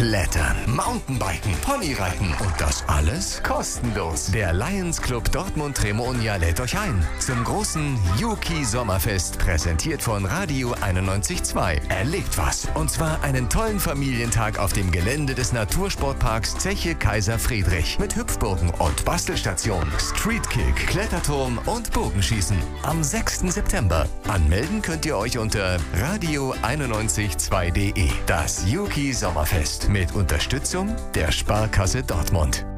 Klettern, Mountainbiken, Ponyreiten und das alles kostenlos. Der Lions Club Dortmund-Tremonia lädt euch ein zum großen Yuki Sommerfest, präsentiert von Radio 91.2. Erlebt was, und zwar einen tollen Familientag auf dem Gelände des Natursportparks Zeche Kaiser Friedrich mit Hüpfburgen und Bastelstation, Streetkick, Kletterturm und Bogenschießen am 6. September. Anmelden könnt ihr euch unter radio912.de. Das Yuki Sommerfest mit Unterstützung der Sparkasse Dortmund.